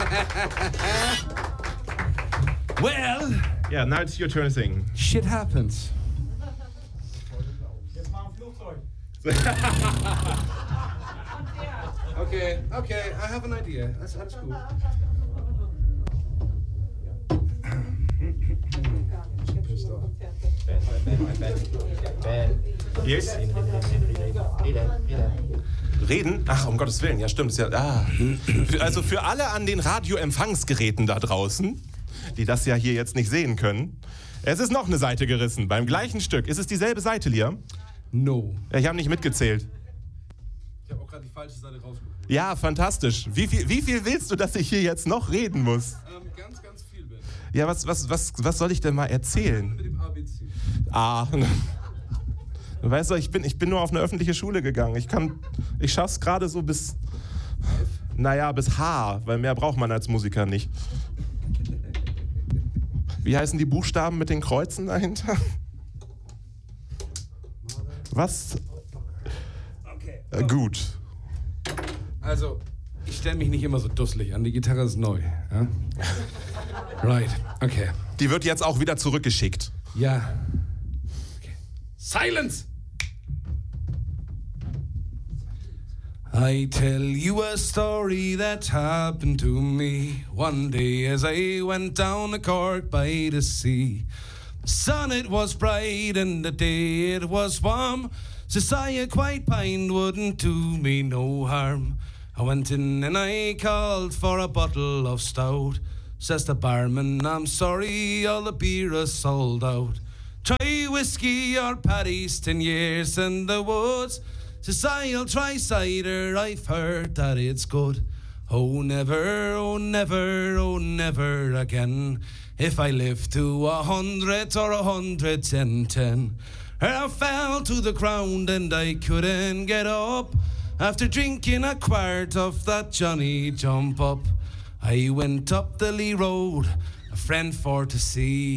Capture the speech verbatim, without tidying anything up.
Well. Yeah, now it's your turn to sing. Shit happens. Jetzt mal ein Flugzeug. Okay, okay, I have an idea. That's, that's cool. Yes. Reden? Ach, um Gottes Willen, ja stimmt. Ist ja, ah. Also für alle an den Radioempfangsgeräten da draußen, die das ja hier jetzt nicht sehen können, es ist noch eine Seite gerissen, beim gleichen Stück. Ist es dieselbe Seite, Liam? No. Ja, ich habe nicht mitgezählt. Ich habe auch gerade die falsche Seite rausgeholt. Ja, fantastisch. Wie viel, wie viel willst du, dass ich hier jetzt noch reden muss? Ähm, ganz, ganz viel, Ben. Ja, was, was, was, was soll ich denn mal erzählen? Mit dem A B C. Ah, weißt du, ich bin, ich bin nur auf eine öffentliche Schule gegangen. Ich kann, ich schaff's gerade so bis, naja, bis H, weil mehr braucht man als Musiker nicht. Wie heißen die Buchstaben mit den Kreuzen dahinter? Was? Okay. Äh, gut. Also, ich stelle mich nicht immer so dusselig an. Die Gitarre ist neu. Ja? Right, okay. Die wird jetzt auch wieder zurückgeschickt. Ja. Okay. Silence! I tell you a story that happened to me one day as I went down the Cork by the sea. The sun it was bright and the day it was warm. Society quite pined wouldn't do me no harm. I went in and I called for a bottle of stout. Says the barman, I'm sorry, all the beer is sold out. Try whiskey or paddies, ten years in the woods. Says I'll try cider, I've heard that it's good. Oh never, oh never, oh never again. If I live to a hundred or a hundred and ten. I fell to the ground and I couldn't get up. After drinking a quart of that Johnny Jump Up. I went up the Lee Road, a friend for to see.